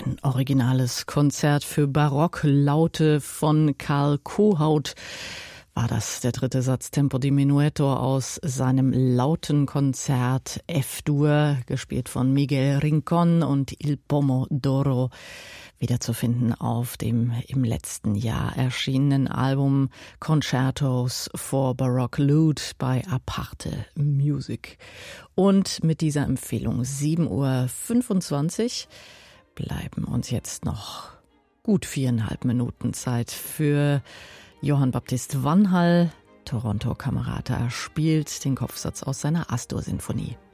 Ein originales Konzert für Barocklaute von Karl Kohaut war das, der dritte Satz Tempo di Menuetto aus seinem Lautenkonzert F-Dur, gespielt von Miguel Rincón und Il Pomo d'Oro, wiederzufinden auf dem im letzten Jahr erschienenen Album Concertos for Baroque Lute bei Aparte Music. Und mit dieser Empfehlung 7:25 Uhr bleiben uns jetzt noch gut 4,5 Minuten Zeit für Johann Baptist Vanhal. Toronto Camerata spielt den Kopfsatz aus seiner Astor-Sinfonie.